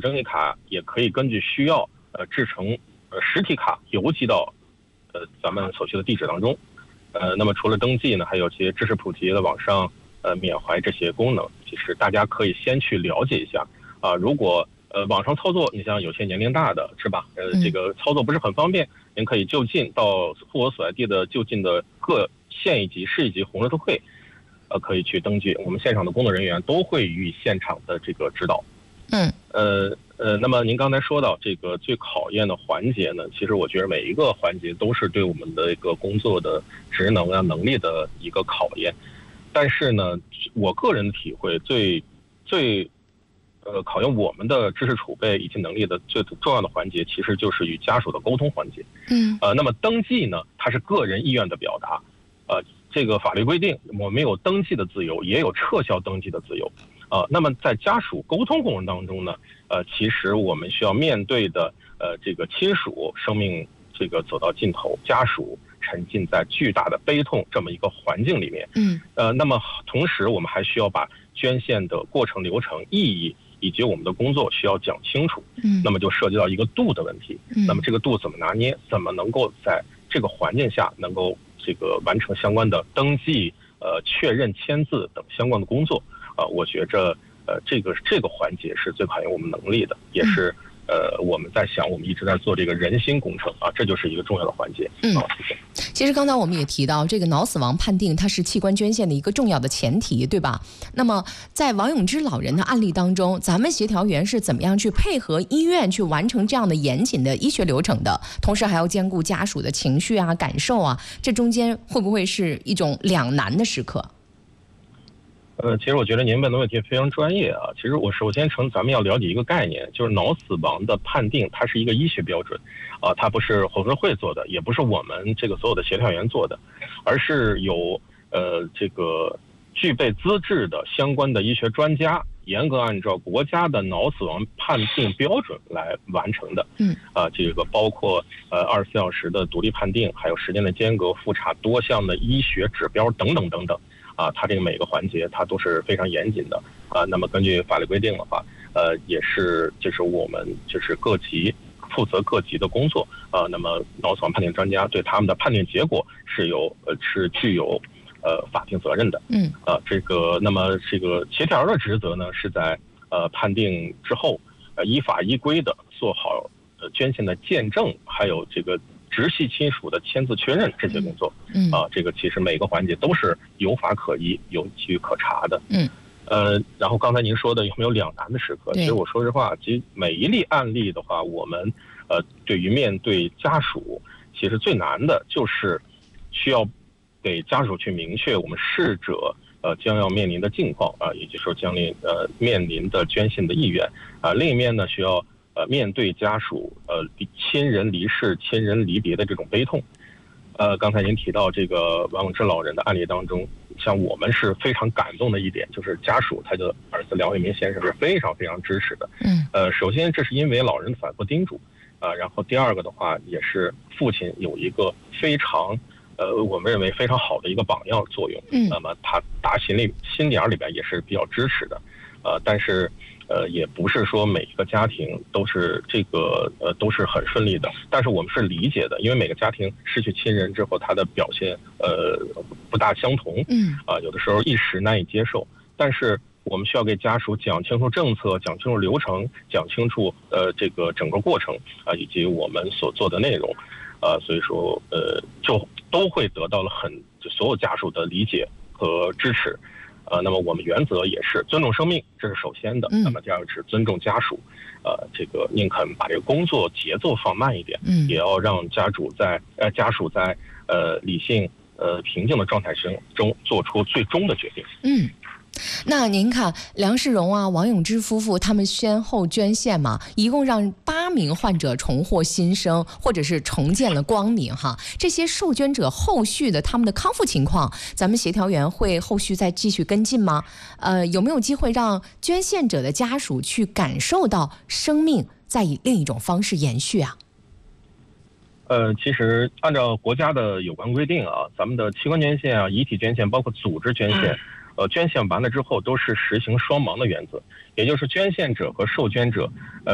登记卡也可以根据需要制成实体卡邮寄到咱们所需的地址当中。那么除了登记呢，还有些知识普及的网上缅怀这些功能，其实大家可以先去了解一下啊。如果网上操作，你像有些年龄大的是吧？这个操作不是很方便，您可以就近到户口所在地的就近的各县一级、市一级红十字会，可以去登记。我们现场的工作人员都会予以现场的这个指导。那么您刚才说到这个最考验的环节呢，其实我觉得每一个环节都是对我们的一个工作的职能啊能力的一个考验。但是呢，我个人的体会最考验我们的知识储备以及能力的最重要的环节，其实就是与家属的沟通环节。那么登记呢，它是个人意愿的表达。这个法律规定，我们有登记的自由，也有撤销登记的自由。那么在家属沟通过程当中呢，其实我们需要面对的这个亲属生命这个走到尽头，家属沉浸在巨大的悲痛这么一个环境里面。那么同时我们还需要把捐献的过程、流程、意义以及我们的工作需要讲清楚。那么就涉及到一个度的问题。那么这个度怎么拿捏？怎么能够在这个环境下能够这个完成相关的登记、确认、签字等相关的工作？我觉着这个环节是最考验我们能力的，也是我们在想，我们一直在做这个人心工程啊，这就是一个重要的环节。谢谢。 其实刚才我们也提到，这个脑死亡判定它是器官捐献的一个重要的前提，对吧？那么在王永之老人的案例当中，咱们协调员是怎么样去配合医院去完成这样的严谨的医学流程的？同时还要兼顾家属的情绪啊、感受啊，这中间会不会是一种两难的时刻？ 其实我觉得您问的问题非常专业啊。其实我首先咱们要了解一个概念，就是脑死亡的判定，它是一个医学标准，它不是红十字会做的，也不是我们这个所有的协调员做的，而是有这个具备资质的相关的医学专家，严格按照国家的脑死亡判定标准来完成的。这个包括24小时的独立判定，还有时间的间隔、复查多项的医学指标等等等等。它这个每个环节它都是非常严谨的。那么根据法律规定的话，也是就是我们就是各级负责各级的工作。那么脑死亡判定专家对他们的判定结果是具有法定责任的。那么这个协调的职责呢，是在判定之后，依法依规的做好捐献的见证，还有这个直系亲属的签字确认这些工作。这个其实每个环节都是有法可依、有据可查的。然后刚才您说的有没有两难的时刻？其实我说实话，其实每一例案例的话，我们对于面对家属，其实最难的就是需要给家属去明确我们逝者将要面临的境况也就是说面临的捐献的意愿。另一面呢，需要面对家属亲人离世、亲人离别的这种悲痛。刚才您提到这个王永之老人的案例当中，像我们是非常感动的一点，就是家属他的儿子梁伟民先生是非常非常支持的。首先这是因为老人的反复叮嘱，然后第二个的话也是父亲有一个非常我们认为非常好的一个榜样作用。那么他打心眼里边也是比较支持的。但是也不是说每一个家庭都是都是很顺利的，但是我们是理解的，因为每个家庭失去亲人之后，他的表现不大相同。有的时候一时难以接受，但是我们需要给家属讲清楚政策，讲清楚流程，讲清楚这个整个过程以及我们所做的内容。所以说就都会得到了所有家属的理解和支持。那么我们原则也是尊重生命，这是首先的。那么第二个是尊重家属，这个宁肯把这个工作节奏放慢一点，也要让家属在理性平静的状态中做出最终的决定。 那您看梁世荣啊、王永之夫妇他们先后捐献嘛，一共让8名患者重获新生，或者是重见了光明哈。这些受捐者后续的他们的康复情况，咱们协调员会后续再继续跟进吗？有没有机会让捐献者的家属去感受到生命再以另一种方式延续啊？ 其实按照国家的有关规定啊，咱们的器官捐献啊、遗体捐献，包括组织捐献，捐献完了之后都是实行双盲的原则，也就是捐献者和受捐者